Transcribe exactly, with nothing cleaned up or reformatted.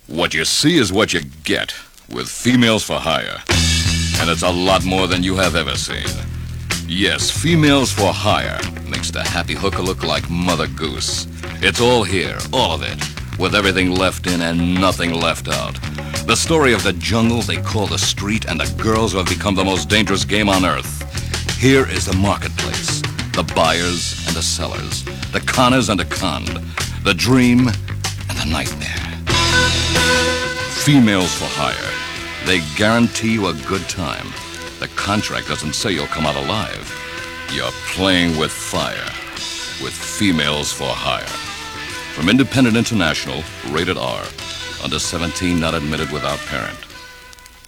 What you see is what you get with Females for Hire. And it's a lot more than you have ever seen. Yes, Females for Hire makes the happy hooker look like Mother Goose. It's all here, all of it, with everything left in and nothing left out. The story of the jungle they call the street and the girls who have become the most dangerous game on earth. Here is the marketplace, the buyers and the sellers, the conners and the conned, the dream and the nightmare. Females for Hire. They guarantee you a good time. The contract doesn't say you'll come out alive. You're playing with fire. With Females for Hire. From Independent International, rated R. Under seventeen, not admitted without parent.